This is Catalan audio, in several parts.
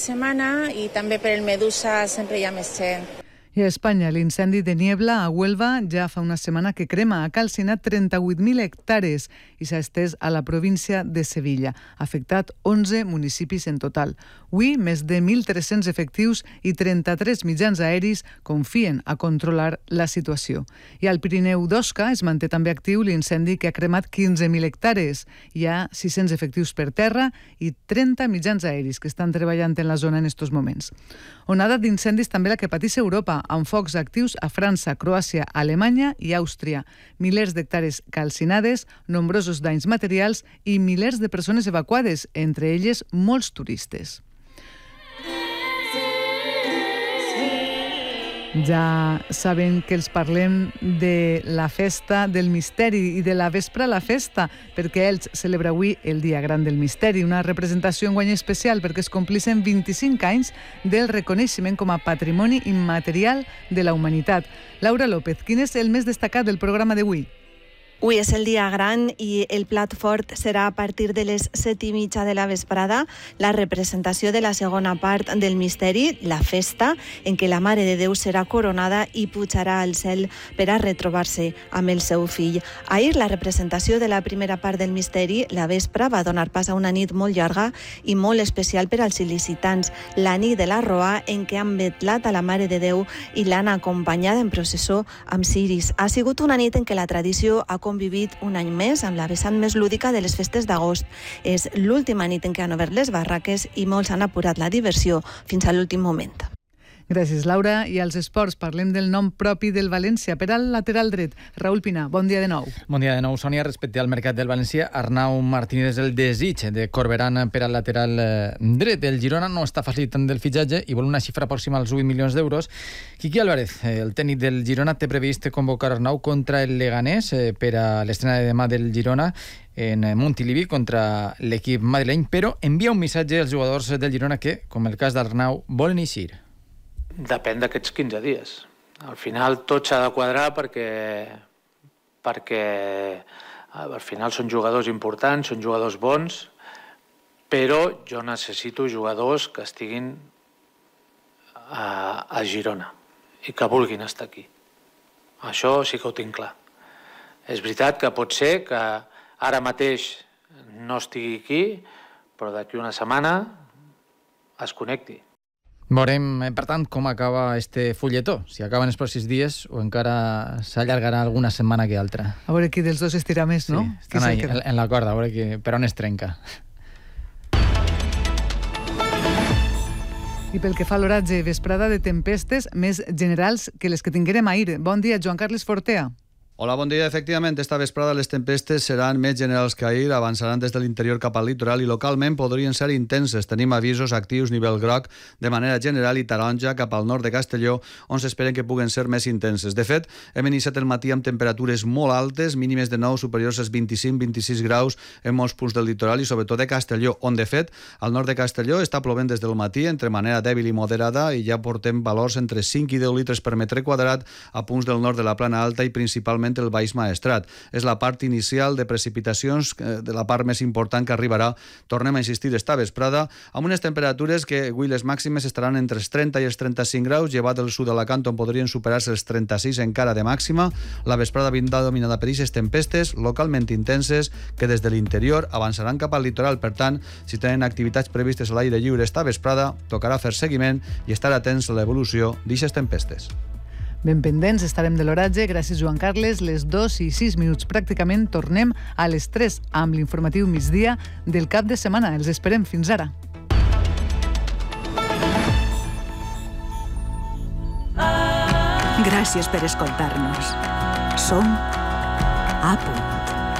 setmana i també per el Medusa sempre hi ha més gent. I a Espanya, l'incendi de Niebla a Huelva ja fa una setmana que crema, ha calcinat 38.000 hectàrees i s'ha estès a la província de Sevilla. Ha afectat 11 municipis en total. Avui, més de 1.300 efectius i 33 mitjans aeris confien a controlar la situació. I al Pirineu d'Osca es manté també actiu l'incendi que ha cremat 15.000 hectàrees. Hi ha 600 efectius per terra i 30 mitjans aeris que estan treballant en la zona en estos moments. Onada d'incendis també la que patís Europa, amb focs actius a França, Croàcia, Alemanya i Àustria. Milers d'hectàrees calcinades, nombrosos danys materials i milers de persones evacuades, entre elles molts turistes. Ja saben que els parlem de la festa del misteri i de la vespra a la festa, perquè ells celebra avui el Dia Gran del Misteri, una representació enguany especial perquè es complixen 25 anys del reconeixement com a patrimoni immaterial de la humanitat. Laura López, quin és el més destacat del programa d'avui? Avui és el dia gran i el plat fort serà a partir de les 7:30 de la vesprada la representació de la segona part del misteri, la festa, en què la Mare de Déu serà coronada i pujarà al cel per a retrobar-se amb el seu fill. Ahir la representació de la primera part del misteri, la vespra, va donar pas a una nit molt llarga i molt especial per als il·licitants, la nit de la Roà, en què han vetlat a la Mare de Déu i l'han acompanyada en processó amb ciris. Ha sigut una nit en què la tradició ha convivit un any més amb la vessant més lúdica de les festes d'agost. És l'última nit en què han obert les barraques i molts han apurat la diversió fins a l'últim moment. Gràcies, Laura. I als esports parlem del nom propi del València per al lateral dret. Raül Pinar, bon dia de nou. Bon dia de nou, Sònia. Respecte al mercat del València, Arnau Martínez és el desig de Corberán per al lateral dret. El Girona no està facilitant del fitxatge i vol una xifra pròxima als 8 milions d'euros. Quiqui Álvarez, el tècnic del Girona, té previst convocar Arnau contra el Leganés per a l'estrena de demà del Girona en Montilivi contra l'equip madrileny, però envia un missatge als jugadors del Girona que, com el cas d'Arnau, volen eixir. Depèn d'aquests 15 dies. Al final tot s'ha de quadrar perquè al final són jugadors importants, són jugadors bons, però jo necessito jugadors que estiguin a Girona i que vulguin estar aquí. Això sí que ho tinc clar. És veritat que pot ser que ara mateix no estigui aquí, però d'aquí una setmana es connecti. Veurem, per tant, com acaba este fulletó, si acaba en els pròxims dies o encara s'allargarà alguna setmana que altra. A veure qui dels dos estira més, no? Sí, estan ahí, en la corda, a veure per on es trenca. I pel que fa a l'horatge, vesprada de tempestes més generals que les que tinguérem ahir. Bon dia, Joan Carles Fortea. Hola, bon dia. Efectivament, esta vesprada les tempestes seran més generals que ahir, avançaran des de l'interior cap al litoral i localment podrien ser intenses. Tenim avisos actius nivell groc de manera general i taronja cap al nord de Castelló, on s'esperen que puguen ser més intenses. De fet, hem iniciat el matí amb temperatures molt altes, mínimes de 9 superiors als 25-26 graus en molts punts del litoral i sobretot de Castelló, on de fet, al nord de Castelló està plovent des del matí entre manera dèbil i moderada i ja portem valors entre 5 i 10 litres per metre quadrat a punts del nord de la Plana Alta i principalment el Baix Maestrat. És la part inicial de precipitacions, de la part més important que arribarà, tornem a insistir, esta vesprada, amb unes temperatures que avui les màximes estaran entre els 30 i els 35 graus, llevat del sud d'Alacant on podrien superar-se els 36 encara de màxima. La vesprada vindrà dominada per aquestes tempestes localment intenses que des de l'interior avançaran cap al litoral. Per tant, si tenen activitats previstes a l'aire lliure esta vesprada, tocarà fer seguiment i estar atents a l'evolució d'aquestes tempestes. Ben pendents estarem de l'horatge. Gràcies, Joan Carles. Les 2:06 pràcticament tornem a les 3 amb l'informatiu migdia del cap de setmana. Els esperem. Fins ara. Gràcies per escoltar-nos. Som a punt.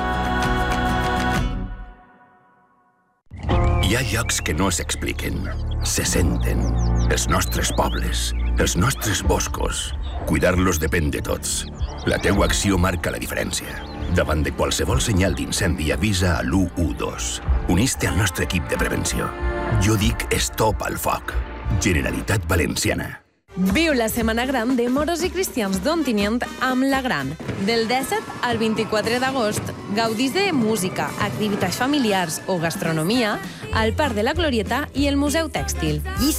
Hi ha llocs que no s'expliquen, se senten. Els nostres pobles, els nostres boscos. Cuidar-los depèn de tots. La teua acció marca la diferència. Davant de qualsevol senyal d'incendi avisa a l'112. Unís-te al nostre equip de prevenció. Jo dic stop al foc. Generalitat Valenciana. Viu la Setmana Gran de Moros i Cristians d'Ontinyent amb La Gran. Del 17 al 24 d'agost, gaudís de música, activitats familiars o gastronomia al Parc de la Glorieta i el Museu Tèxtil.